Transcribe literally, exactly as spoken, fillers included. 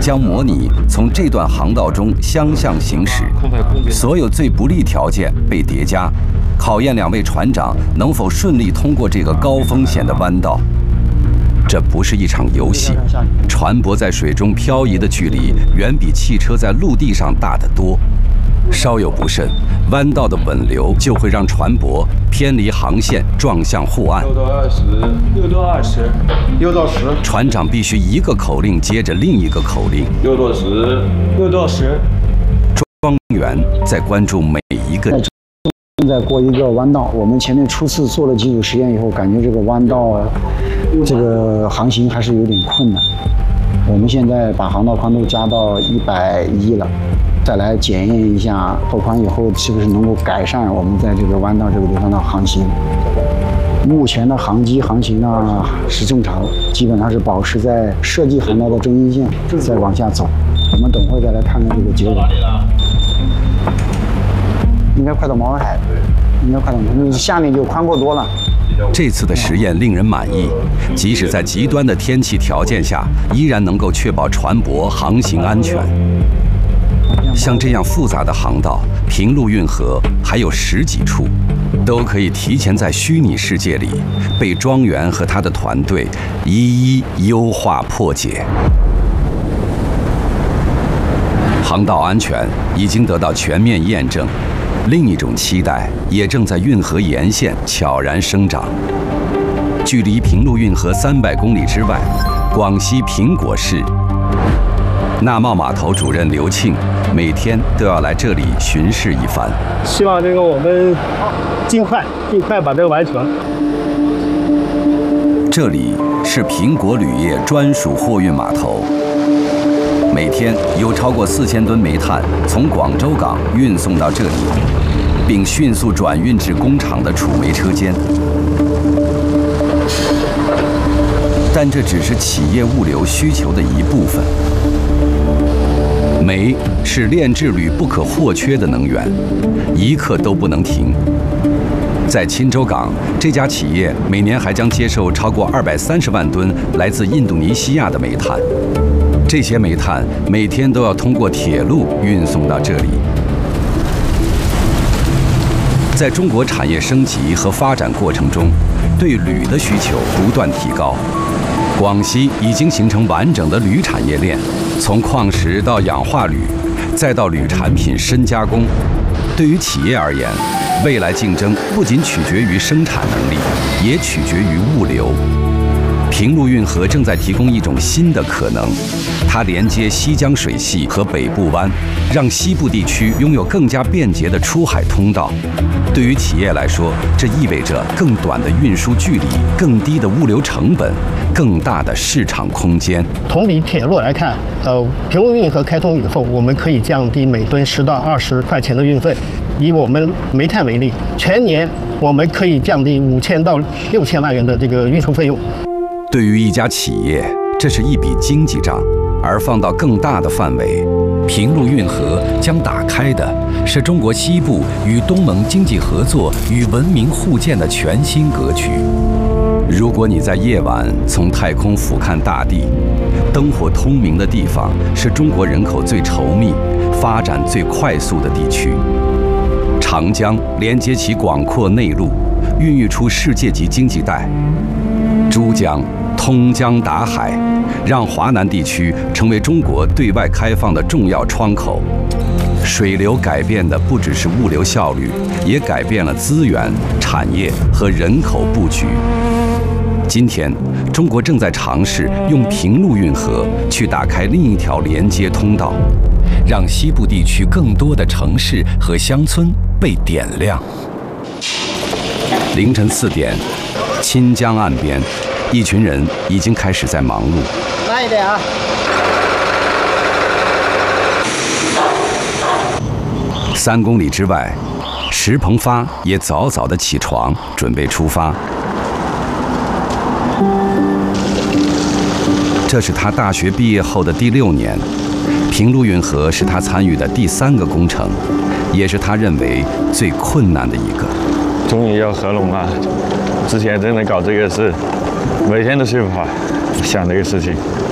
将模拟从这段航道中相向行驶，所有最不利条件被叠加，考验两位船长能否顺利通过这个高风险的弯道。这不是一场游戏，船舶在水中漂移的距离远比汽车在陆地上大得多。稍有不慎，弯道的稳流就会让船舶偏离航线，撞向护岸。 右舵二十，右舵二十，右舵十。 船长必须一个口令接着另一个口令。 右舵十，右舵十。 庄园在关注每一个。 正在过一个弯道，我们前面初次做了基础实验以后，感觉这个弯道这个航行还是有点困难。我们现在把航道宽度加到一百一了。再来检验一下拓宽以后是不是能够改善我们在这个弯道这个地方的航行。目前的航机航行呢是正常，基本上是保持在设计航道的中心线，再往下走。我们等会再来看看这个结果。应该快到毛海，应该快到毛海，下面就宽阔多了。 这次的实验令人满意，即使在极端的天气条件下，依然能够确保船舶航行安全。像这样复杂的航道，平陆运河还有十几处，都可以提前在虚拟世界里被庄园和他的团队一一优化破解。航道安全已经得到全面验证，另一种期待也正在运河沿线悄然生长。距离平陆运河三百公里之外，广西苹果市。纳茂码头主任刘庆每天都要来这里巡视一番， 希望这个我们尽快尽快把这个完成。 这里是苹果铝业专属货运码头，每天有超过四千吨煤炭从广州港运送到这里，并迅速转运至工厂的储煤车间。但这只是企业物流需求的一部分。煤是炼制铝不可或缺的能源，一刻都不能停。在钦州港，这家企业每年还将接受超过二百三十万吨来自印度尼西亚的煤炭，这些煤炭每天都要通过铁路运送到这里。在中国产业升级和发展过程中，对铝的需求不断提高。广西已经形成完整的铝产业链，从矿石到氧化铝，再到铝产品深加工。对于企业而言，未来竞争不仅取决于生产能力，也取决于物流。平陆运河正在提供一种新的可能，它连接西江水系和北部湾，让西部地区拥有更加便捷的出海通道。对于企业来说，这意味着更短的运输距离、更低的物流成本、更大的市场空间。 同比铁路来看，呃，平陆运河开通以后，我们可以降低每吨十到二十块钱的运费。以我们煤炭为例，全年我们可以降低五千到六千万元的这个运输费用。 对于一家企业，这是一笔经济账；而放到更大的范围，平陆运河将打开的是中国西部与东盟经济合作与文明互鉴的全新格局。如果你在夜晚从太空俯瞰大地，灯火通明的地方是中国人口最稠密、发展最快速的地区。长江连接起广阔内陆，孕育出世界级经济带。珠江通江达海，让华南地区成为中国对外开放的重要窗口。水流改变的不只是物流效率，也改变了资源、产业和人口布局。今天，中国正在尝试用平陆运河去打开另一条连接通道，让西部地区更多的城市和乡村被点亮。凌晨四点，钦江岸边，一群人已经开始在忙碌。 慢一点啊！ 三公里之外，石鹏发也早早的起床，准备出发。这是他大学毕业后的第六年，平陆运河是他参与的第三个工程，也是他认为最困难的一个。 终于要合拢了，之前真的搞这个是每天都睡不好，想这个事情。